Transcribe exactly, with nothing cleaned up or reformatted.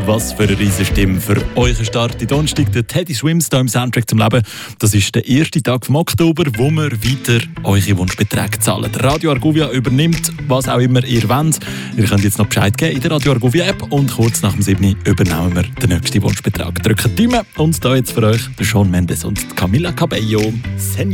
was für eine riesige Stimme für euren Start in Donnerstag. Der Teddy Swims hier im Soundtrack zum Leben. Das ist der erste Tag vom Oktober, wo wir weiter eure Wunschbeträge zahlen. Radio Argovia übernimmt, was auch immer ihr wollt. Ihr könnt jetzt noch Bescheid geben in der Radio Argovia App und kurz nach dem sieben übernehmen wir den nächsten Wunschbetrag. Drückt die Daumen und da jetzt für euch der Shawn Mendes und Camila Cabello. Senior.